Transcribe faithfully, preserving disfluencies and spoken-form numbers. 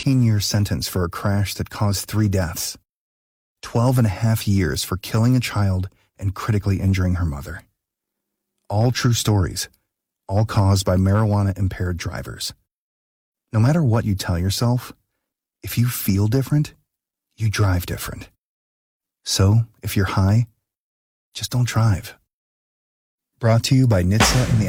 thirteen-year sentence for a crash that caused three deaths. twelve and a half years for killing a child and critically injuring her mother. All true stories, all caused by marijuana-impaired drivers. No matter what you tell yourself, if you feel different, you drive different. So, if you're high, just don't drive. Brought to you by N H T S A and the